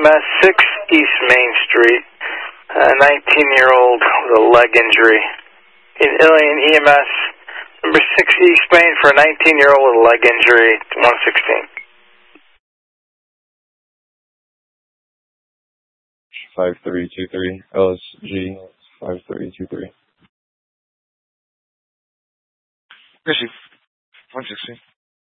EMS, 6 East Main Street, a 19-year-old with a leg injury. In Ilion EMS, number 6 East Main for a 19-year-old with a leg injury, 116. 5323, LSG 5323. Receive 160.